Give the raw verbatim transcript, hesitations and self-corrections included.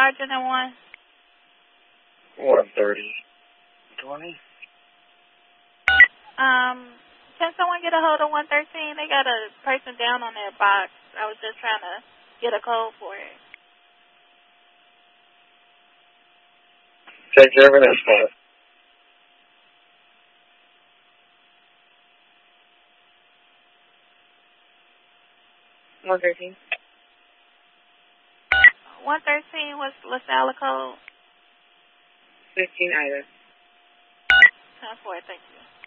Sergeant and one. one thirty. twenty. Um, can someone get a hold of one thirteen? They got a person down on their box. I was just trying to get a code for it. Take care of it, that's one thirteen. one thirteen, what's LaSalle code? fifteen Ida. ten four, thank you.